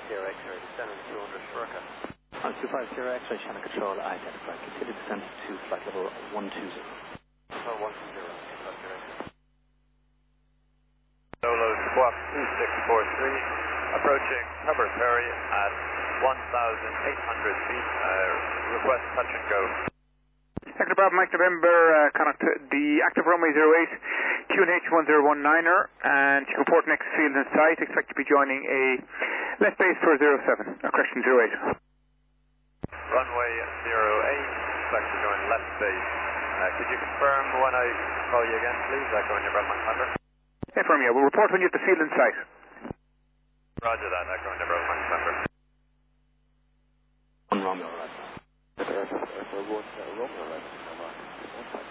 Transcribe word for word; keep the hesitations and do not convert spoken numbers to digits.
zero X-ray, descending two hundred Furka. On two five zero X-ray, channel control identified. Continue descent to flight level one two zero. Oh, one two zero, two five zero X-ray. Solo squawk two six four three, approaching Hubbard Ferry at one thousand eight hundred feet, uh, request touch and go. Second Bravo Mike November, uh, contact the active runway zero eight, Q N H one zero one niner, and you report next field in sight, expect to be joining a left base for zero seven, or correction zero eight. Runway zero eight, expect to join left base. Uh, could you confirm when I call you again, please, echoing your Bravo Mike November? Confirm, yeah, we'll report when you're at the field in sight. Roger that, echoing your Bravo Mike November. On Romeo, right. Romeo, right.